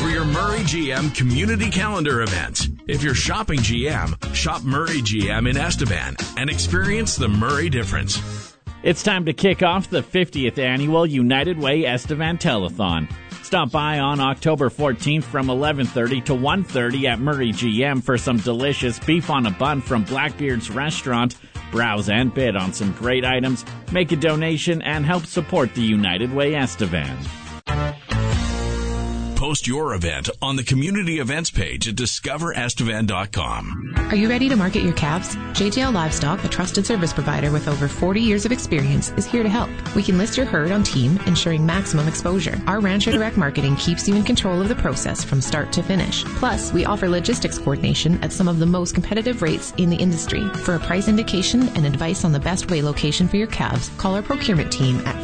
for your Murray GM community calendar events. If you're shopping GM, shop Murray GM in Estevan and experience the Murray difference. It's time to kick off the 50th annual United Way Estevan Telethon. Stop by on October 14th from 11:30 to 1:30 at Murray GM for some delicious beef on a bun from Blackbeard's restaurant. Browse and bid on some great items, make a donation, and help support the United Way Estevan. Post your event on the community events page at discoverestevan.com. Are you ready to market your calves? JGL Livestock, a trusted service provider with over 40 years of experience, is here to help. We can list your herd on team, ensuring maximum exposure. Our Rancher Direct Marketing keeps you in control of the process from start to finish. Plus, we offer logistics coordination at some of the most competitive rates in the industry. For a price indication and advice on the best way location for your calves, call our procurement team at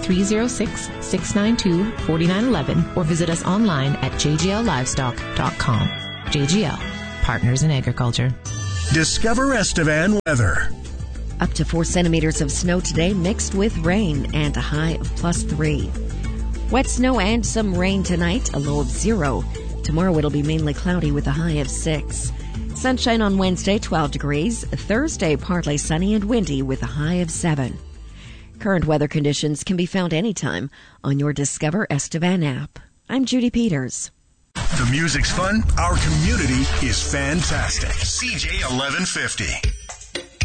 306-692-4911 or visit us online at jgllivestock.com. JGL, Partners in Agriculture. Discover Estevan weather. Up to 4 centimeters of snow today mixed with rain and a high of +3. Wet snow and some rain tonight, a low of 0. Tomorrow it'll be mainly cloudy with a high of 6. Sunshine on Wednesday, 12 degrees. Thursday, partly sunny and windy with a high of 7. Current weather conditions can be found anytime on your Discover Estevan app. I'm Judy Peters. The music's fun. Our community is fantastic. CJ 1150.